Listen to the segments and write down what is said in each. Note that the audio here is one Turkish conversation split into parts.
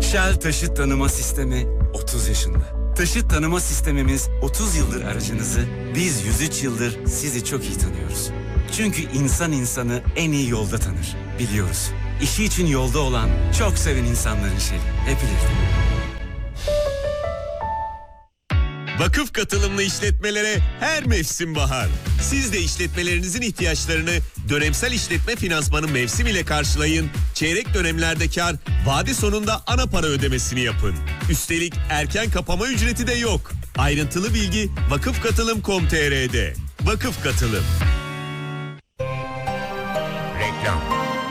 Shell Taşıt Tanıma Sistemi 30 yaşında. Taşıt tanıma sistemimiz 30 yıldır aracınızı, biz 103 yıldır sizi çok iyi tanıyoruz. Çünkü insan insanı en iyi yolda tanır, biliyoruz. İşi için yolda olan, çok seven insanların Shell'i. Hep ileride. Vakıf katılımlı işletmelere her mevsim bahar. Siz de işletmelerinizin ihtiyaçlarını dönemsel işletme finansmanı mevsim ile karşılayın. Çeyrek dönemlerde kar, vade sonunda ana para ödemesini yapın. Üstelik erken kapama ücreti de yok. Ayrıntılı bilgi vakıfkatılım.com.tr'de. Vakıf Katılım. Reklam.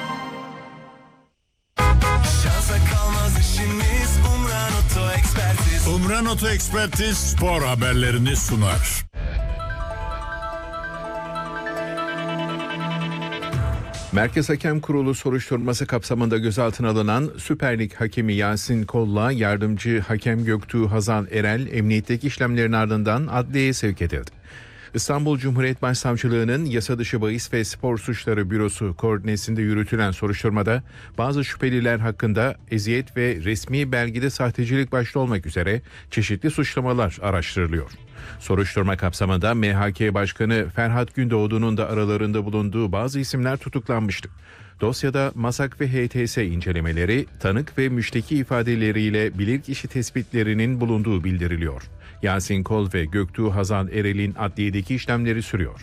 Umran Oto Ekspertiz spor haberlerini sunar. Merkez Hakem Kurulu soruşturması kapsamında gözaltına alınan Süper Lig hakemi Yasin Kol'la yardımcı hakem Göktuğ Hazan Erel emniyetteki işlemlerin ardından adliyeye sevk edildi. İstanbul Cumhuriyet Başsavcılığı'nın Yasa Dışı Bahis ve Spor Suçları Bürosu koordinesinde yürütülen soruşturmada bazı şüpheliler hakkında eziyet ve resmi belgede sahtecilik başta olmak üzere çeşitli suçlamalar araştırılıyor. Soruşturma kapsamında MHK Başkanı Ferhat Gündoğdu'nun da aralarında bulunduğu bazı isimler tutuklanmıştı. Dosyada MASAK ve HTS incelemeleri, tanık ve müşteki ifadeleriyle bilirkişi tespitlerinin bulunduğu bildiriliyor. Yasin Kol ve Göktuğ Hazan Erel'in adliyedeki işlemleri sürüyor.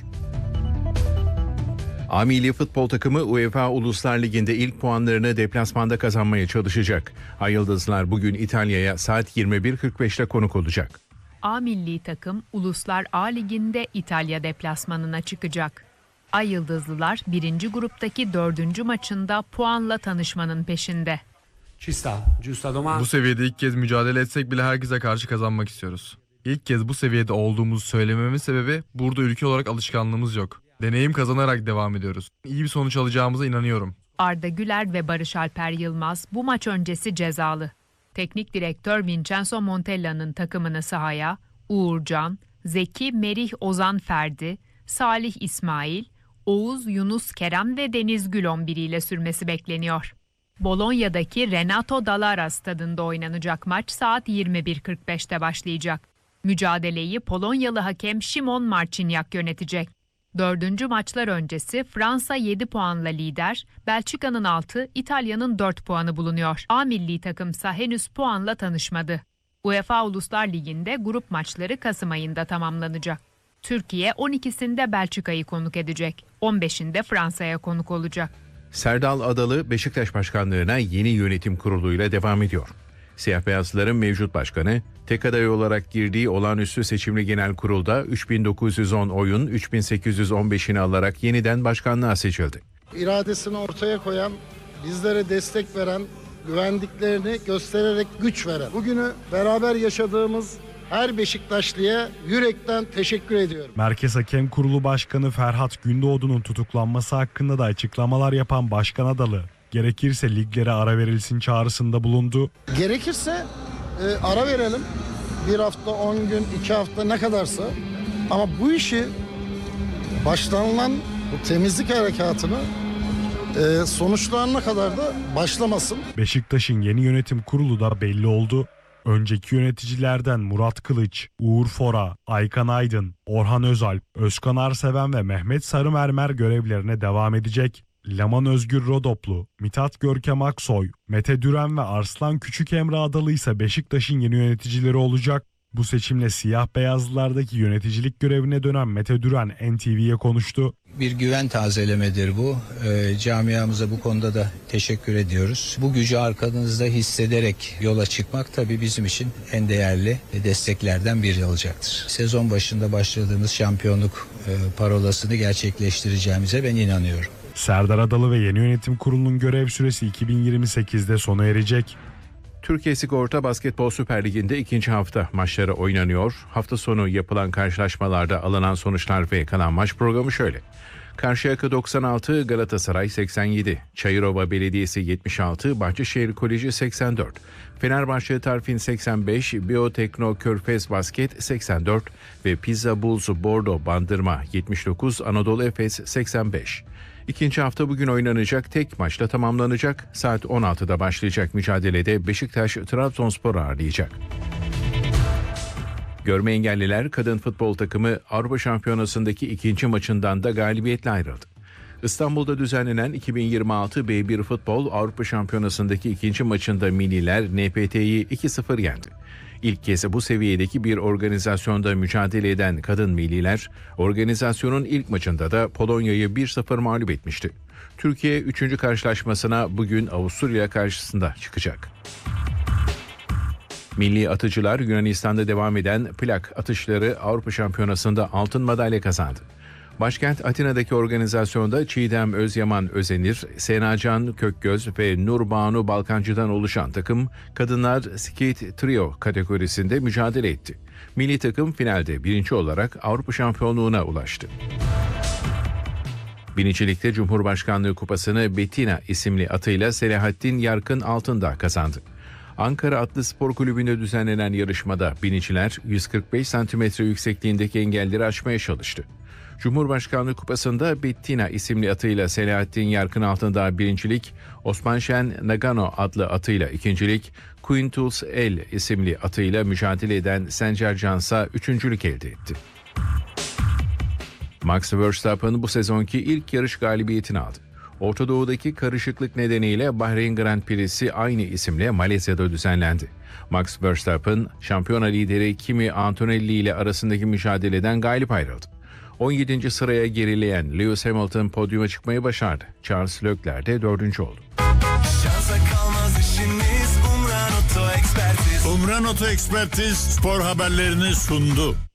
A Milli Futbol takımı UEFA Uluslar Ligi'nde ilk puanlarını deplasmanda kazanmaya çalışacak. Ay Yıldızlar bugün İtalya'ya saat 21.45'te konuk olacak. A Milli takım Uluslar A Ligi'nde İtalya deplasmanına çıkacak. Ay Yıldızlılar 1. gruptaki 4. maçında puanla tanışmanın peşinde. Bu seviyede ilk kez mücadele etsek bile herkese karşı kazanmak istiyoruz. İlk kez bu seviyede olduğumuzu söylememin sebebi burada ülke olarak alışkanlığımız yok. Deneyim kazanarak devam ediyoruz. İyi bir sonuç alacağımıza inanıyorum. Arda Güler ve Barış Alper Yılmaz bu maç öncesi cezalı. Teknik direktör Vincenzo Montella'nın takımını sahaya Uğurcan, Zeki Merih Ozan Ferdi, Salih İsmail, Oğuz Yunus Kerem ve Deniz Gül 11 ile sürmesi bekleniyor. Bolonya'daki Renato Dallara stadında oynanacak maç saat 21.45'te başlayacak. Mücadeleyi Polonyalı hakem Szymon Marciniak yönetecek. 4. maçlar öncesi Fransa 7 puanla lider, Belçika'nın 6, İtalya'nın 4 puanı bulunuyor. A milli takımsa henüz puanla tanışmadı. UEFA Uluslar Ligi'nde grup maçları Kasım ayında tamamlanacak. Türkiye 12'sinde Belçika'yı konuk edecek, 15'inde Fransa'ya konuk olacak. Serdal Adalı Beşiktaş Başkanlığı'na yeni yönetim kuruluyla devam ediyor. Siyah Beyazlıların mevcut başkanı, tek aday olarak girdiği olağanüstü seçimli genel kurulda 3910 oyun 3815'ini alarak yeniden başkanlığa seçildi. İradesini ortaya koyan, bizlere destek veren, güvendiklerini göstererek güç veren, bugünü beraber yaşadığımız her Beşiktaşlı'ya yürekten teşekkür ediyorum. Merkez Hakem Kurulu Başkanı Ferhat Gündoğdu'nun tutuklanması hakkında da açıklamalar yapan Başkan Adalı, gerekirse liglere ara verilsin çağrısında bulundu. Gerekirse ara verelim. 1 hafta, 10 gün, 2 hafta ne kadarsa. Ama bu işi başlanılan bu temizlik harekatını sonuçlarına kadar da başlamasın. Beşiktaş'ın yeni yönetim kurulu da belli oldu. Önceki yöneticilerden Murat Kılıç, Uğur Fora, Aykan Aydın, Orhan Özalp, Özkan Arseven ve Mehmet Sarımermer görevlerine devam edecek. Laman Özgür Rodoplu, Mithat Görkem Aksoy, Mete Düren ve Arslan Küçükemre Adalı ise Beşiktaş'ın yeni yöneticileri olacak. Bu seçimle siyah beyazlılardaki yöneticilik görevine dönen Mete Düren NTV'ye konuştu. Bir güven tazelemedir bu. Camiamıza bu konuda da teşekkür ediyoruz. Bu gücü arkanızda hissederek yola çıkmak tabii bizim için en değerli desteklerden biri olacaktır. Sezon başında başladığımız şampiyonluk parolasını gerçekleştireceğimize ben inanıyorum. Serdar Adalı ve yeni yönetim kurulunun görev süresi 2028'de sona erecek. Türkiye Sigorta Basketbol Süper Ligi'nde ikinci hafta maçları oynanıyor. Hafta sonu yapılan karşılaşmalarda alınan sonuçlar ve kalan maç programı şöyle. Karşıyaka 96, Galatasaray 87, Çayırova Belediyesi 76, Bahçeşehir Koleji 84, Fenerbahçe Tarfin 85, Biyotekno Körfez Basket 84 ve Pizza Bulls Bordo Bandırma 79, Anadolu Efes 85. İkinci hafta bugün oynanacak, tek maçla tamamlanacak. Saat 16'da başlayacak mücadelede Beşiktaş Trabzonspor'u ağırlayacak. Görme engelliler kadın futbol takımı Avrupa Şampiyonası'ndaki ikinci maçından da galibiyetle ayrıldı. İstanbul'da düzenlenen 2026 B1 Futbol Avrupa Şampiyonası'ndaki ikinci maçında Milliler NPT'yi 2-0 yendi. İlk kez bu seviyedeki bir organizasyonda mücadele eden kadın milliler, organizasyonun ilk maçında da Polonya'yı 1-0 mağlup etmişti. Türkiye 3. karşılaşmasına bugün Avusturya karşısında çıkacak. Milli atıcılar Yunanistan'da devam eden plak atışları Avrupa Şampiyonası'nda altın madalya kazandı. Başkent Atina'daki organizasyonda Çiğdem Özyaman Özenir, Senacan Kökgöz ve Nurbanu Balkancı'dan oluşan takım kadınlar skate trio kategorisinde mücadele etti. Milli takım finalde birinci olarak Avrupa Şampiyonluğu'na ulaştı. Binicilikte Cumhurbaşkanlığı Kupası'nı Bettina isimli atıyla Selahattin Yarkın Altındağ kazandı. Ankara Atlı Spor Kulübü'nde düzenlenen yarışmada biniciler 145 santimetre yüksekliğindeki engelleri aşmaya çalıştı. Cumhurbaşkanlığı Kupası'nda Bettina isimli atıyla Selahattin Yarkın Altındağ birincilik, Osman Şen Nagano adlı atıyla ikincilik, Quintus El isimli atıyla mücadele eden Sencer Cansa üçüncülük elde etti. Max Verstappen bu sezonki ilk yarış galibiyetini aldı. Orta Doğu'daki karışıklık nedeniyle Bahreyn Grand Prix'si aynı isimle Malezya'da düzenlendi. Max Verstappen, şampiyona lideri Kimi Antonelli ile arasındaki mücadeleden galip ayrıldı. 17. sıraya gerileyen Lewis Hamilton podyuma çıkmayı başardı. Charles Leclerc de 4. oldu. Umran Oto Ekspertiz spor haberlerini sundu.